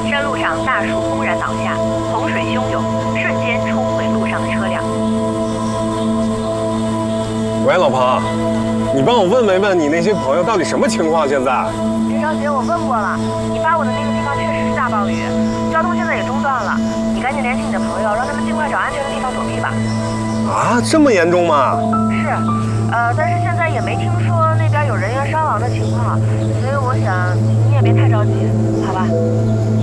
山路上大树轰然倒下，洪水汹涌，瞬间冲毁路上的车辆。 喂，老彭，你帮我问你那些朋友到底什么情况？现在？ 别着急，我问过了，你发我的那个地方确实是大暴雨，交通现在也中断了，你赶紧联系你的朋友，让他们尽快找安全的地方躲避吧。 啊，这么严重吗？ 是，但是现在也没听说那边有人员伤亡的情况，所以我想你也别太着急，好吧？